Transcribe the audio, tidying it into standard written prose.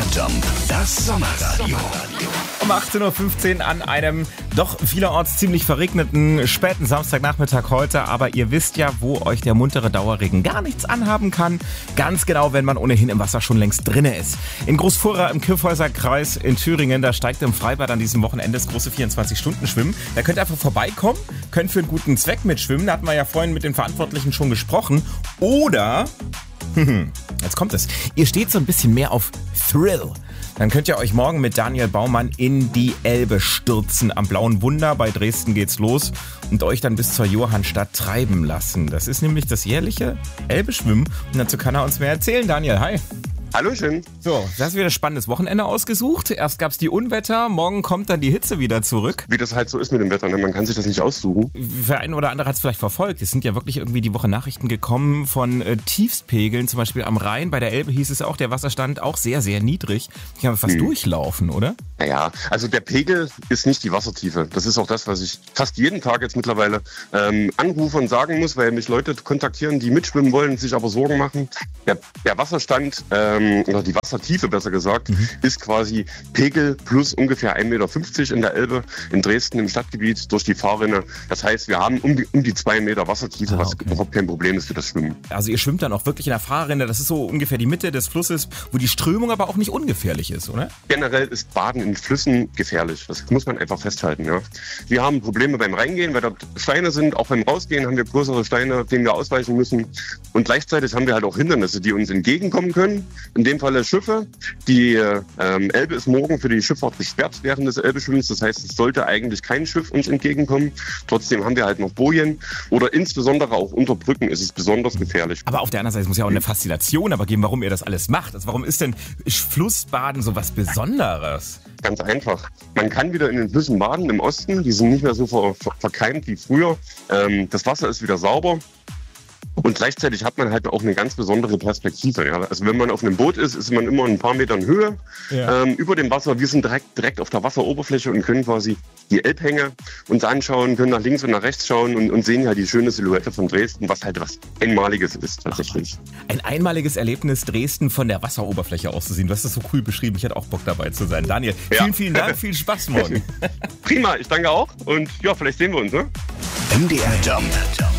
MDR Jump, das Sommerradio. Um 18.15 Uhr an einem doch vielerorts ziemlich verregneten späten Samstagnachmittag heute. Aber ihr wisst ja, wo euch der muntere Dauerregen gar nichts anhaben kann. Ganz genau, wenn man ohnehin im Wasser schon längst drinne ist. In Großfurra im Kyffhäuser Kreis in Thüringen, da steigt im Freibad an diesem Wochenende das große 24-Stunden-Schwimmen. Da könnt ihr einfach vorbeikommen, könnt für einen guten Zweck mitschwimmen. Da hatten wir ja vorhin mit den Verantwortlichen schon gesprochen. Oder, jetzt kommt es, ihr steht so ein bisschen mehr auf Thrill. Dann könnt ihr euch morgen mit Daniel Baumann in die Elbe stürzen. Am Blauen Wunder bei Dresden geht's los und euch dann bis zur Johannstadt treiben lassen. Das ist nämlich das jährliche Elbe-Schwimmen. Und dazu kann er uns mehr erzählen. Daniel, hi. Hallöchen. So, das ist wieder ein spannendes Wochenende ausgesucht. Erst gab's die Unwetter, morgen kommt dann die Hitze wieder zurück. Wie das halt so ist mit dem Wetter, ne? Man kann sich das nicht aussuchen. Für einen oder andere hat es vielleicht verfolgt. Es sind ja wirklich irgendwie die Woche Nachrichten gekommen von Tiefspegeln, zum Beispiel am Rhein. Bei der Elbe hieß es auch, der Wasserstand auch sehr, sehr niedrig. Ich kann fast durchlaufen, oder? Naja, also der Pegel ist nicht die Wassertiefe. Das ist auch das, was ich fast jeden Tag jetzt mittlerweile anrufe und sagen muss, weil mich Leute kontaktieren, die mitschwimmen wollen, sich aber Sorgen machen. Der Wasserstand, oder die Wassertiefe besser gesagt, ist quasi Pegel plus ungefähr 1,50 Meter in der Elbe, in Dresden im Stadtgebiet durch die Fahrrinne. Das heißt, wir haben um die 2 Meter Wassertiefe, was überhaupt kein Problem ist für das Schwimmen. Also ihr schwimmt dann auch wirklich in der Fahrrinne, das ist so ungefähr die Mitte des Flusses, wo die Strömung aber auch nicht ungefährlich ist, oder? Generell ist Baden in Flüssen gefährlich. Das muss man einfach festhalten. Ja. Wir haben Probleme beim Reingehen, weil dort Steine sind. Auch beim Rausgehen haben wir größere Steine, denen wir ausweichen müssen. Und gleichzeitig haben wir halt auch Hindernisse, die uns entgegenkommen können. In dem Falle Schiffe. Die Elbe ist morgen für die Schifffahrt gesperrt während des Elbeschwimmens. Das heißt, es sollte eigentlich kein Schiff uns entgegenkommen. Trotzdem haben wir halt noch Bojen. Oder insbesondere auch unter Brücken ist es besonders gefährlich. Aber auf der anderen Seite muss ja auch eine Faszination aber geben, warum ihr das alles macht. Also warum ist denn Flussbaden so was Besonderes? Ganz einfach. Man kann wieder in den Flüssen baden im Osten. Die sind nicht mehr so verkeimt wie früher. Das Wasser ist wieder sauber. Und gleichzeitig hat man halt auch eine ganz besondere Perspektive. Ja. Also wenn man auf einem Boot ist, ist man immer ein paar Metern Höhe über dem Wasser. Wir sind direkt auf der Wasseroberfläche und können quasi die Elbhänge uns anschauen, können nach links und nach rechts schauen und sehen ja die schöne Silhouette von Dresden, was halt was Einmaliges ist tatsächlich. Ein einmaliges Erlebnis, Dresden von der Wasseroberfläche aus zu sehen. Du hast das so cool beschrieben. Ich hätte auch Bock dabei zu sein. Daniel, vielen Dank, viel Spaß morgen. Prima, ich danke auch und ja, vielleicht sehen wir uns. Ne? MDR Jump.